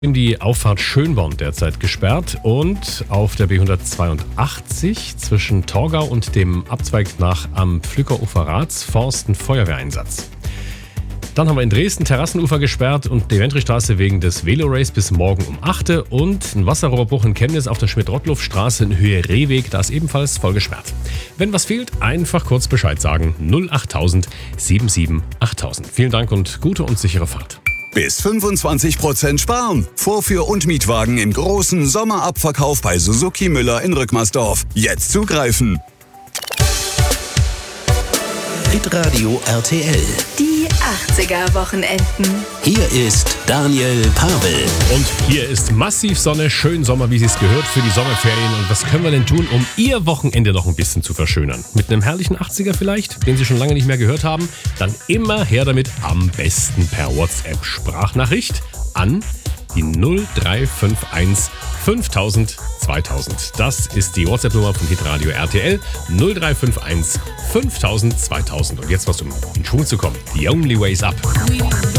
Die Auffahrt Schönborn derzeit gesperrt und auf der B182 zwischen Torgau und dem Abzweig nach am Pflückerufer Ratsforst ein Feuerwehreinsatz. Dann haben wir in Dresden Terrassenufer gesperrt und die Wentrichstraße wegen des Velorace bis morgen um 8 und ein Wasserrohrbruch in Chemnitz auf der Schmidt-Rottluff-Straße in Höhe Rehweg, da ist ebenfalls voll gesperrt. Wenn was fehlt, einfach kurz Bescheid sagen. 08000 77 8000. Vielen Dank und gute und sichere Fahrt. Bis 25% sparen. Vorführ- und Mietwagen im großen Sommerabverkauf bei Suzuki Müller in Rückmersdorf. Jetzt zugreifen. Hitradio RTL. Die 80er-Wochenenden. Hier ist Daniel Pavel. Und hier ist massiv Sonne, schön Sommer, wie es gehört, für die Sommerferien. Und was können wir denn tun, um Ihr Wochenende noch ein bisschen zu verschönern? Mit einem herrlichen 80er vielleicht, den Sie schon lange nicht mehr gehört haben? Dann immer her damit, am besten per WhatsApp-Sprachnachricht an die 0351 5000 2000. Das ist die WhatsApp-Nummer von Hitradio RTL. 0351 5000 2000. Und jetzt was, um in Schwung zu kommen. The Only Way is Up.